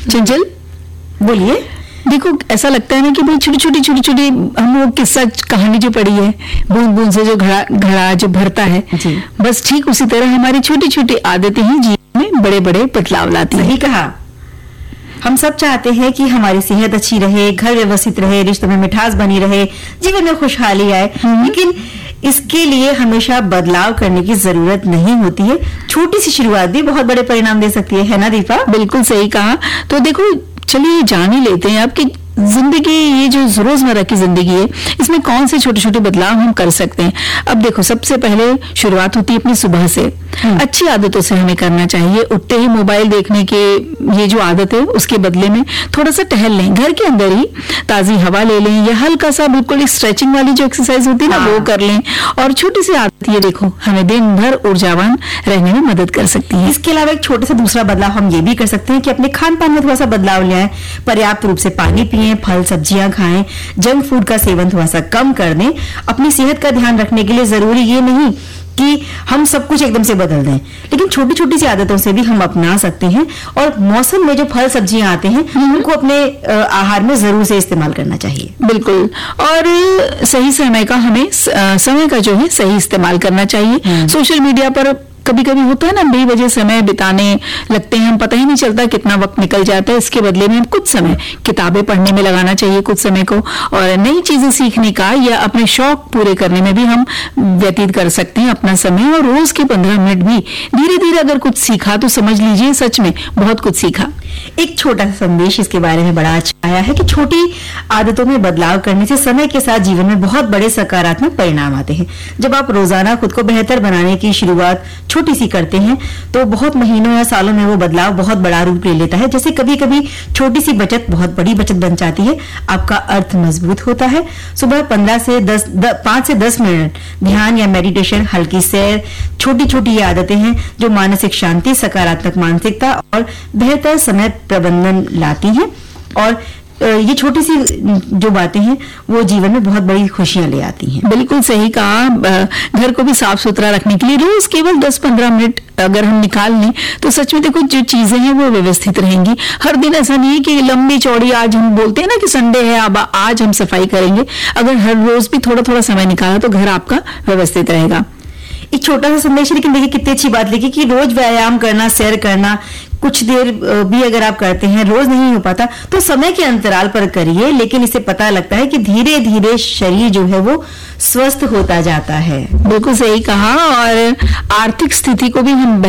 चंचल, बोलिए। देखो, ऐसा लगता है ना कि भाई छोटी छोटी हम वो किस्सा कहानी जो पढ़ी है, बूंद बूंद से जो घड़ा जो भरता है, बस ठीक उसी तरह हमारी छोटी छोटी आदतें ही जीवन में बड़े बड़े बदलाव लाती हैं। सही कहा। हम सब चाहते हैं कि हमारी सेहत अच्छी रहे, घर व्यवस्थित रहे, रिश्तों में मिठास बनी रहे, जीवन में खुशहाली आए, लेकिन इसके लिए हमेशा बदलाव करने की जरूरत नहीं होती है। छोटी सी शुरुआत भी बहुत बड़े परिणाम दे सकती है ना दीपा? बिल्कुल सही कहा। तो देखो, चलिए जान ही लेते हैं आपकी जिंदगी, ये जो रोजमर्रा की जिंदगी है, इसमें कौन से छोटे छोटे बदलाव हम कर सकते हैं। अब देखो, सबसे पहले शुरुआत होती है अपनी सुबह से। अच्छी आदतों से हमें करना चाहिए। उठते ही मोबाइल देखने के ये जो आदत है, उसके बदले में थोड़ा सा टहल लें, घर के अंदर ही ताजी हवा ले लें, या हल्का सा बिल्कुल स्ट्रेचिंग वाली जो एक्सरसाइज होती है ना, वो कर लें। और छोटी सी आदत ये देखो, हमें दिन भर ऊर्जावान रहने में मदद कर सकती है। इसके अलावा एक छोटा सा दूसरा बदलाव हम ये भी कर सकते हैं कि अपने खान पान में थोड़ा सा बदलाव ले आए। पर्याप्त रूप से पानी पिएं, फल सब्जियां खाएं, जंक फूड का सेवन थोड़ा सा कम कर दें। अपनी सेहत का ध्यान रखने के लिए जरूरी ये नहीं कि हम सब कुछ एकदम से बदल दें, लेकिन छोटी छोटी सी आदतों से भी हम अपना सकते हैं। और मौसम में जो फल सब्जियां आते हैं, उनको अपने आहार में जरूर से इस्तेमाल करना चाहिए। बिल्कुल। और सही समय का हमें समय का जो है सही इस्तेमाल करना चाहिए। सोशल मीडिया पर कभी कभी होता है ना, बेवजह समय बिताने लगते हैं, हम पता ही नहीं चलता कितना वक्त निकल जाता है। इसके बदले में हम कुछ समय किताबें पढ़ने में लगाना चाहिए, कुछ समय को, और नई चीजें सीखने का या अपने शौक पूरे करने में भी हम व्यतीत कर सकते हैं अपना समय। और रोज के 15 मिनट भी धीरे धीरे अगर कुछ सीखा तो समझ लीजिए सच में बहुत कुछ सीखा। एक छोटा सा संदेश इसके बारे में बड़ा अच्छा आया है कि छोटी आदतों में बदलाव करने से समय के साथ जीवन में बहुत बड़े सकारात्मक परिणाम आते हैं। जब आप रोजाना खुद को बेहतर बनाने की शुरुआत छोटी सी करते हैं, तो बहुत महीनों या सालों में वो बदलाव बहुत बड़ा रूप ले लेता है। जैसे कभी कभी छोटी सी बचत बहुत बड़ी बचत बन जाती है। आपका अर्थ मजबूत होता है। सुबह 5 से 10 मिनट ध्यान या मेडिटेशन, हल्की सैर, छोटी छोटी आदतें हैं जो मानसिक शांति, सकारात्मक मानसिकता और बेहतर समय प्रबंधन लाती हैं। और ये छोटी सी जो बातें हैं वो जीवन में बहुत बड़ी खुशियां ले आती हैं। बिल्कुल सही कहा। घर को भी साफ सुथरा रखने के लिए रोज केवल 10-15 मिनट अगर हम निकाल लें तो सच में देखो जो चीजें हैं वो व्यवस्थित रहेंगी। हर दिन ऐसा नहीं है कि लंबी चौड़ी, आज हम बोलते हैं ना कि संडे है, अब आज हम सफाई करेंगे। अगर हर रोज भी थोड़ा थोड़ा समय निकाला तो घर आपका व्यवस्थित रहेगा। एक छोटा सा संदेश, लेकिन देखिए कितनी अच्छी बात लिखी कि रोज व्यायाम करना, सैर करना, कुछ देर भी अगर आप करते हैं, रोज नहीं हो पाता तो समय के अंतराल पर करिए, लेकिन इससे पता लगता है कि धीरे धीरे शरीर जो है वो स्वस्थ होता जाता है। बिल्कुल सही कहा। और आर्थिक स्थिति को भी हम